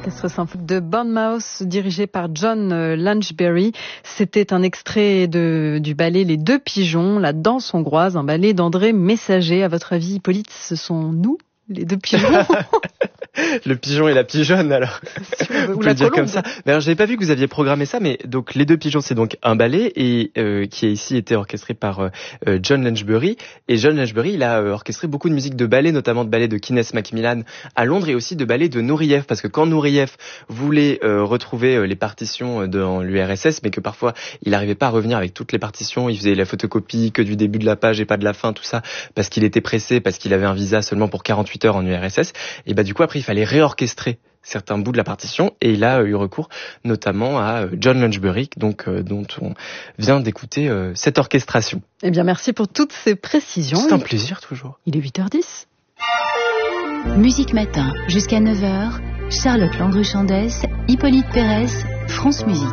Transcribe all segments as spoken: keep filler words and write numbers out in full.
l'orchestre symphonique de Bournemouth dirigé par John Lanchbery. C'était un extrait de, du ballet Les Deux Pigeons, la danse hongroise, un ballet d'André Messager. À votre avis, Hippolyte, ce sont nous, les deux pigeons? Le pigeon et la pigeonne, alors. Ou On peut la le dire colombe. comme ça. Mais alors, j'avais pas vu que vous aviez programmé ça, mais donc les deux pigeons, c'est donc un ballet et euh, qui a ici été orchestré par euh, John Lanchbery. Et John Lanchbery, il a euh, orchestré beaucoup de musique de ballet, notamment de ballet de Kines Macmillan à Londres et aussi de ballet de Nureyev, parce que quand Nureyev voulait euh, retrouver euh, les partitions dans l'U R S S, mais que parfois il n'arrivait pas à revenir avec toutes les partitions, il faisait la photocopie que du début de la page et pas de la fin, tout ça, parce qu'il était pressé, parce qu'il avait un visa seulement pour quarante-huit heures en U R S S. Et bah du coup après il fallait réorchestrer certains bouts de la partition et il a eu recours notamment à John Lanchbery, donc euh, dont on vient d'écouter euh, cette orchestration. Eh bien, merci pour toutes ces précisions. C'est un plaisir toujours. Il est huit heures dix. Musique Matin, jusqu'à neuf heures, Charlotte Landru-Chandès, Hippolyte Pérez, France Musique.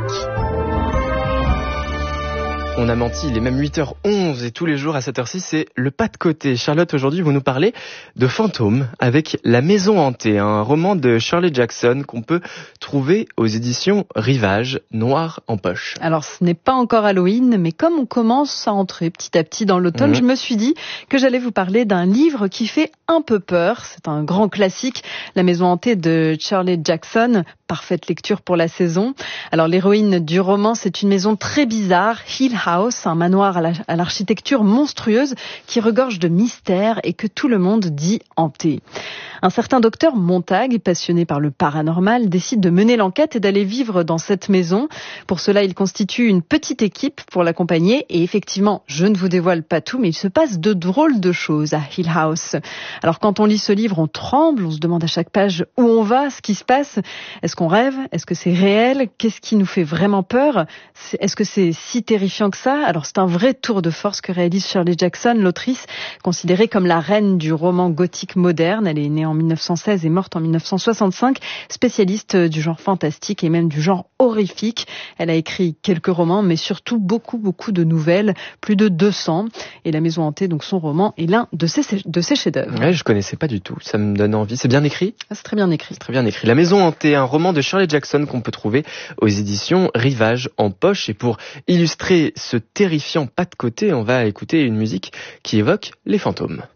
On a menti, il est même huit heures onze et tous les jours à cette heure-ci, c'est le pas de côté. Charlotte, aujourd'hui, vous nous parlez de fantômes avec La Maison Hantée, un roman de Shirley Jackson qu'on peut trouver aux éditions Rivage, noir en poche. Alors, ce n'est pas encore Halloween, mais comme on commence à entrer petit à petit dans l'automne, mmh. je me suis dit que j'allais vous parler d'un livre qui fait un peu peur. C'est un grand classique, La Maison Hantée de Shirley Jackson. Parfaite lecture pour la saison. Alors, l'héroïne du roman, c'est une maison très bizarre, Hill House, un manoir à l'architecture monstrueuse qui regorge de mystères et que tout le monde dit hanté. Un certain docteur Montag, passionné par le paranormal, décide de mener l'enquête et d'aller vivre dans cette maison. Pour cela, il constitue une petite équipe pour l'accompagner et effectivement, je ne vous dévoile pas tout, mais il se passe de drôles de choses à Hill House. Alors quand on lit ce livre, on tremble, on se demande à chaque page où on va, ce qui se passe. Est-ce qu'on rêve? Est-ce que c'est réel? Qu'est-ce qui nous fait vraiment peur? Est-ce que c'est si terrifiant que ça? Alors c'est un vrai tour de force que réalise Shirley Jackson, l'autrice considérée comme la reine du roman gothique moderne. Elle est née en mille neuf cent seize et morte en mille neuf cent soixante-cinq, spécialiste du genre fantastique et même du genre horrifique. Elle a écrit quelques romans, mais surtout beaucoup, beaucoup de nouvelles, plus de deux cents. Et La Maison Hantée, donc son roman, est l'un de ses, de ses chefs-d'œuvre. Ouais, je connaissais pas du tout. Ça me donne envie. C'est bien écrit? Ah, c'est très bien écrit. C'est très bien écrit. La Maison Hantée, un roman de Shirley Jackson qu'on peut trouver aux éditions Rivage en poche. Et pour illustrer ce terrifiant pas de côté, on va écouter une musique qui évoque les fantômes.